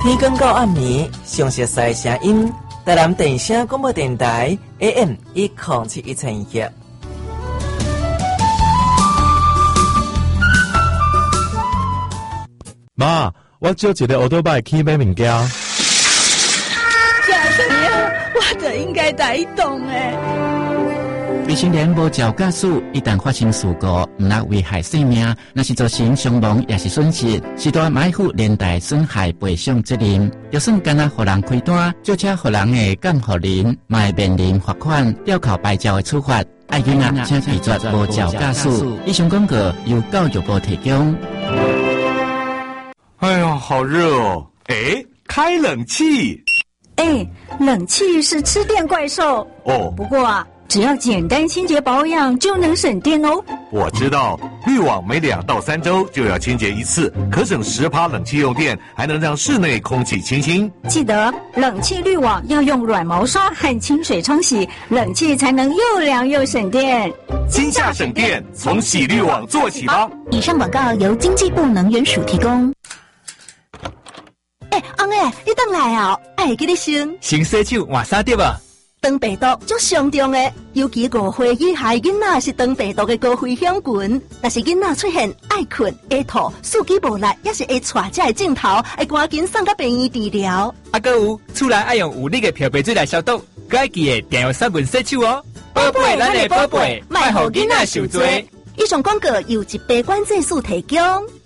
天光到暗暝，详细赛声音，台南电声广播电台 AM1071千赫。 妈，我借一个奥多拜去买物件。 假什么？我就应该带伊动诶。 未成年无照驾驶，一旦发生事故，毋但危害生命，若是造成伤亡也是损失，是大买负连带损害赔偿责任。就算干那互人开单，就且互人会降互人，嘛会面临罚款、吊扣牌照的处罚。爱囡仔请拒绝无照驾驶。以上广告由教育部提供。 哎呀，好热哦！哎，开冷气。 哎，冷气是吃电怪兽哦。 不过啊，只要简单清洁保养就能省电哦。 我知道，滤网每2到3周就要清洁一次，可省10%冷气用电，还能让室内空气清新。 记得冷气滤网要用软毛刷和清水冲洗，冷气才能又凉又省电。 今夏省电，从洗滤网做起吧。 以上广告由经济部能源署提供。 翁诶，你等来哦！爱记你先洗手换衫对吧？ 肠病毒足上重诶，尤其5岁以下囡仔是肠病毒的高危险群。若是囡仔出现爱困、会吐、四肢无力，也是会带这个镜头，会赶紧送到病院治疗。 还有，厝内爱用有力的漂白水来消毒，佮爱记得定用杀菌洗手哦。宝贝，咱的宝贝，莫互囡仔受罪。 以上广告由疾病管制署提供。